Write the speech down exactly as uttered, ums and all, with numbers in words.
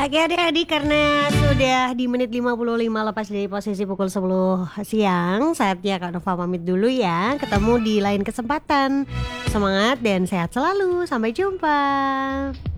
Oke adik-adik, karena sudah di menit lima puluh lima lepas dari posisi pukul sepuluh siang, saatnya Kak Nova pamit dulu ya. Ketemu di lain kesempatan. Semangat dan sehat selalu. Sampai jumpa.